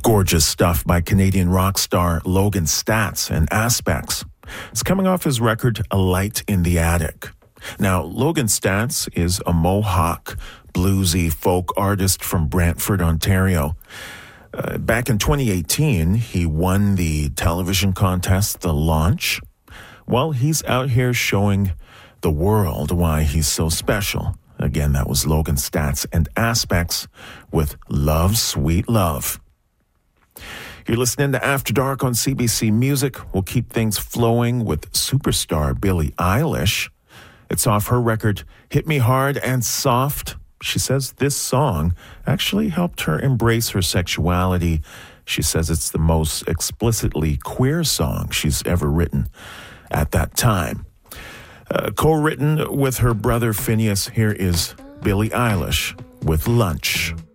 Gorgeous stuff by Canadian rock star Logan Statz and Aspects. It's coming off his record, A Light in the Attic. Now, Logan Statz is a Mohawk, bluesy folk artist from Brantford, Ontario. Back in 2018, he won the television contest, The Launch. Well, he's out here showing the world why he's so special. Again, that was Logan Statz and Aspects with Love, Sweet Love. You're listening to After Dark on CBC Music. We'll keep things flowing with superstar Billie Eilish. It's off her record, Hit Me Hard and Soft. She says this song actually helped her embrace her sexuality. She says it's the most explicitly queer song she's ever written at that time. Co-written with her brother Phineas, here is Billie Eilish with Lunch.